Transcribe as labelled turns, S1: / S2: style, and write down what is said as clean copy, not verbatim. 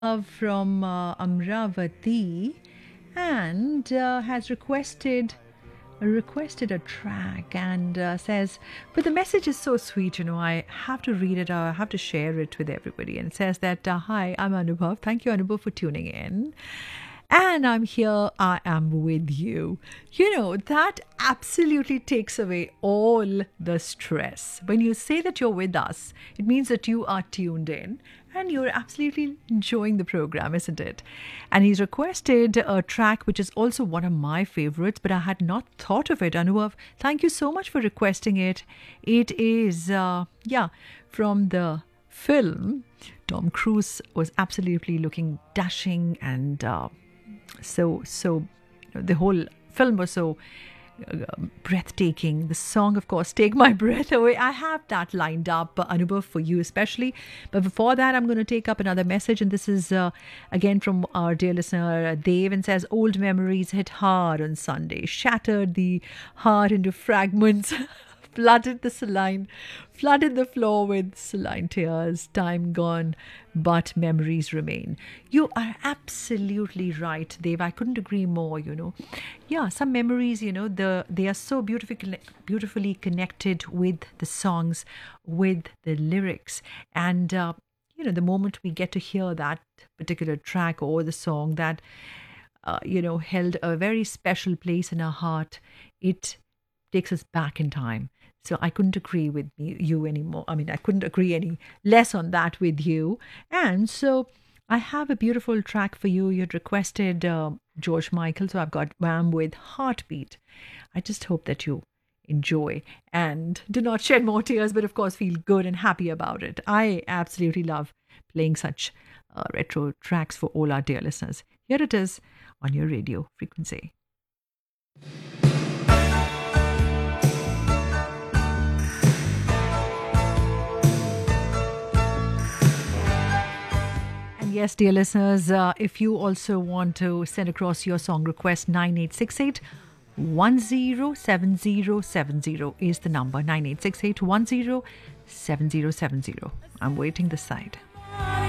S1: From Amravati and has requested a track and says, but the message is so sweet, I have to read it, I have to share it with everybody. And it says that, hi, I'm Anubhav. Thank you, Anubhav, for tuning in. And I'm here, I am with you. That absolutely takes away all the stress. When you say that you're with us, it means that you are tuned in and you're absolutely enjoying the program, isn't it? And he's requested a track which is also one of my favorites, but I had not thought of it. Anubhav, thank you so much for requesting it. It is, from the film. Tom Cruise was absolutely looking dashing and the whole film was so breathtaking. The song, of course, Take My Breath Away. I have that lined up, Anubhav, for you especially. But before that, I'm going to take up another message, and this is again from our dear listener Dave, and says, old memories hit hard on Sunday, shattered the heart into fragments. Flooded the floor with saline tears. Time gone, but memories remain. You are absolutely right, Dave. I couldn't agree more. Yeah, some memories. They are so beautifully connected with the songs, with the lyrics, and the moment we get to hear that particular track or the song that held a very special place in our heart, it takes us back in time. So I couldn't agree with you anymore. I mean, I couldn't agree any less on that with you. And so I have a beautiful track for you. You'd requested George Michael. So I've got Wham with Heartbeat. I just hope that you enjoy and do not shed more tears, but of course feel good and happy about it. I absolutely love playing such retro tracks for all our dear listeners. Here it is on your radio frequency. Yes, dear listeners, if you also want to send across your song request, 9868 107070 is the number, 9868 107070. I'm waiting this side.